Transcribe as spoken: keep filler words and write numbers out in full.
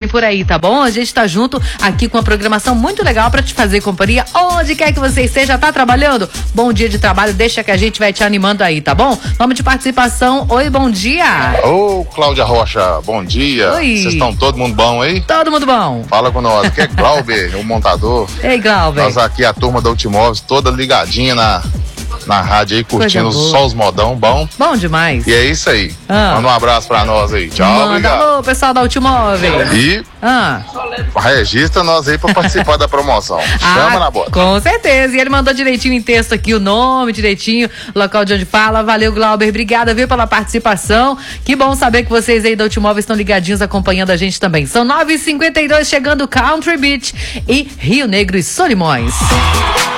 por aí, tá bom? A gente tá junto aqui com uma programação muito legal pra te fazer companhia onde quer que você esteja. Tá trabalhando? Bom dia de trabalho, deixa que a gente vai te animando aí, tá bom? Nome de participação, oi, bom dia. Ô, Cláudia Rocha, bom dia. Oi. Vocês estão todo mundo bom aí? Todo mundo bom. Fala com nós, que é Glauber, o montador. Ei, Glauber. Nós aqui, a turma da Ultimóveis, toda ligadinha na, na rádio aí, curtindo só os modão bom. Bom demais. E é isso aí. Ah. Manda um abraço pra nós aí. Tchau, Manda, obrigado. alô, pessoal da Ultimóveis. E Ah. registra nós aí pra participar da promoção. Chama Ah, na bota. com certeza. E ele mandou direitinho em texto aqui o nome, direitinho, local de onde fala. Valeu, Glauber. Obrigada, viu, pela participação. Que bom saber que vocês aí da Ultimóveis estão ligadinhos acompanhando a gente também. São nove e cinquenta e dois, chegando Country Beach e Rio Negro e Solimões.